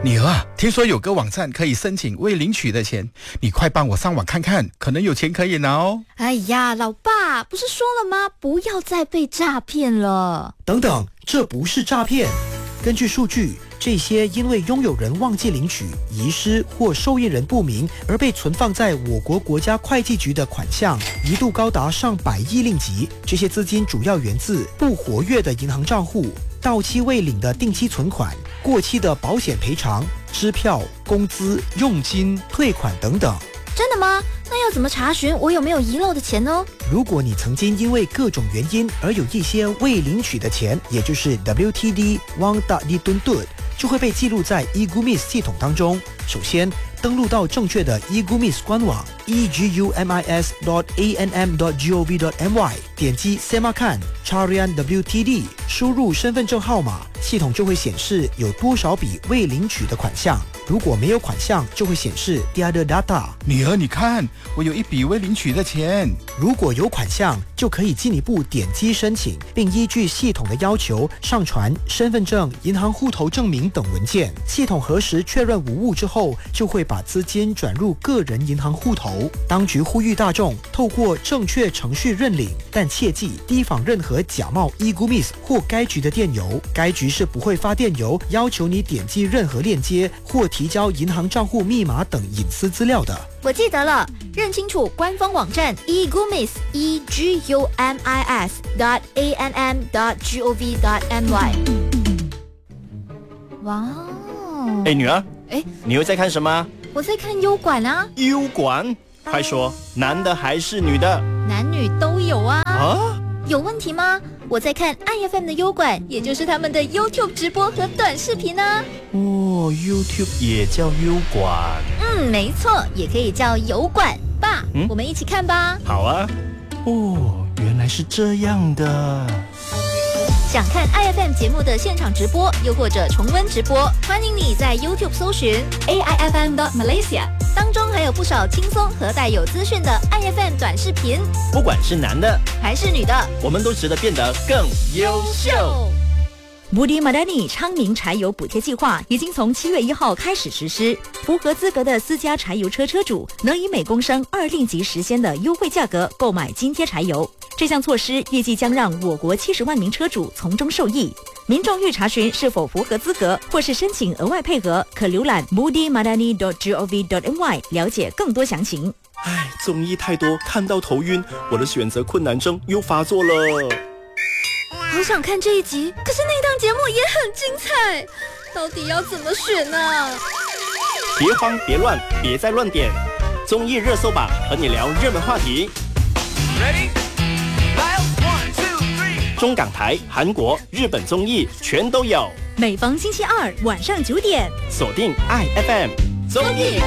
女儿啊，听说有个网站可以申请未领取的钱，你快帮我上网看看，可能有钱可以拿哦。 哎呀，老爸，不是说了吗？不要再被诈骗了。 等等，这不是诈骗。根据数据，这些因为拥有人忘记领取、遗失或受益人不明而被存放在我国国家会计局的款项，一度高达上百亿令吉。这些资金主要源自不活跃的银行账户、到期未领的定期存款、过期的保险赔偿、支票、工资、佣金、退款等等。 真的吗？那要怎么查询我有没有遗漏的钱呢？ 如果你曾经因为各种原因而有一些未领取的钱，也就是 WTD Wang Da Di Dun Dun， 就会被记录在 eGumis 系统当中。首先，登录到正确的 eGumis 官网 egumis.anm.gov.my， 点击 Semakan Carian WTD， 输入身份证号码，系统就会显示有多少笔未领取的款项。如果没有款项，就会显示 Tiada data。 女儿，你看，我有一笔未领取的钱。 如果有款项，就可以进一步点击申请，并依据系统的要求上传身份证、银行户头证明等文件。系统核实确认无误之后，就会把资金转入个人银行户头。当局呼吁大众透过正确程序认领，但切记提防任何假冒 eGumis 或该局的电邮。该局是不会发电邮要求你点击任何链接或提交银行账户密码等隐私资料的。 我记得了，认清楚官方网站 eGumis egumis.anm.gov.my。 哇哦！ 女儿，你又在看什么？ 我在看优管啊。 优管？快说，男的还是女的？ 男女都有啊。 啊？ 有问题吗？我在看 IFM 的优管，也就是他们的 YouTube 直播和短视频啊。 哦 ，YouTube 也叫优管。 没错，也可以叫油管。爸，我们一起看吧。 好啊。哦，原来是这样的。 想看 IFM 节目的现场直播，又或者重温直播，欢迎你在 YouTube 搜寻 AIFM.Malaysia， 当中还有不少轻松和带有资讯的 IFM 短视频。 不管是男的还是女的， 我们都值得变得更优秀。 Budi Madani 昌明柴油补贴计划已经从7月1号开始实施，符合资格的私家柴油车车主能以每公升2令吉10仙的优惠价格购买津贴柴油。这项措施预计将让我国70万名车主从中受益。民众欲查询是否符合资格，或是申请额外配额，可浏览 budimadani.gov.my 了解更多详情。 综艺太多，看到头晕，我的选择困难症又发作了。 好想看这一集，可是那档节目也很精彩，到底要怎么选呢？ 别慌别乱，别再乱点，综艺热搜吧，和你聊热门话题。Ready? 中港台、韩国、日本综艺全都有， 每逢星期二晚上9点， 锁定 IFM 综艺